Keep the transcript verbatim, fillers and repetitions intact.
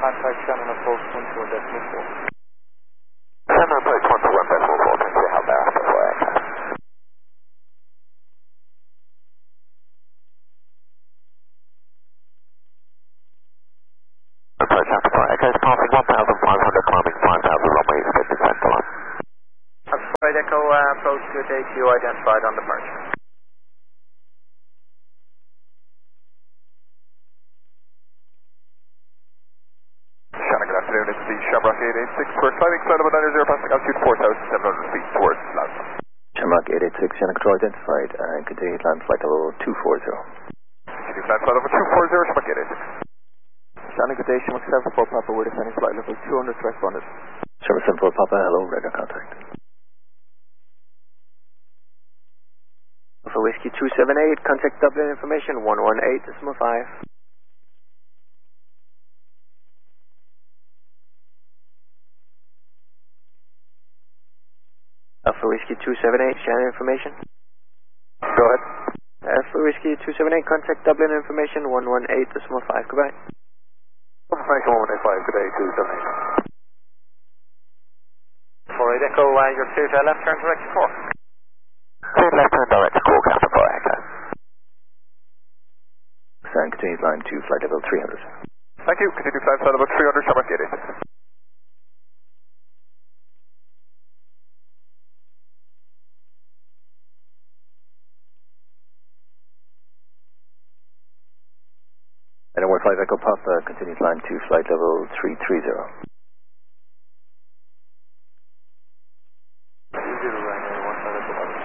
contact Shannon approach one two one decimal four. Shannon approach one two one decimal four, thank you, how there after for echo. Approach after for echo is passing one thousand five hundred, climbing five thousand, runway expected center line. Alpha Echo, uh, approach to a Q identified on departure. Shannon, good afternoon, it's the Shamrock eight eight six, we're climbing flight level nine zero, passing altitude four thousand seven hundred feet towards land. Shamrock eight eight six, Shannon control identified, and continued land flight level two four zero. Continued land flight level two four zero, Shamrock eight eight six. Shannon, good day, Shamrock seven four Papa, we're descending flight level two hundred to responded. Shamrock seven four Papa, hello, radar contact. Alpha Whiskey two seven eight, contact Dublin information one one eight decimal five. Alpha Whiskey two seven eight, Shannon information. Go ahead. Alpha Whiskey two seven eight, contact Dublin information one one eight decimal five, goodbye. Information one one eight five, good day, two seven eight. four eight Echo, uh, you're clear to left turn direct to four. Clear left turn direct to call counter for echo. And continued line to flight level three hundred. Thank you, continued flight flight level three hundred, Shamrock eight eight six. And one five Echo Papa, continued line to flight level three three zero.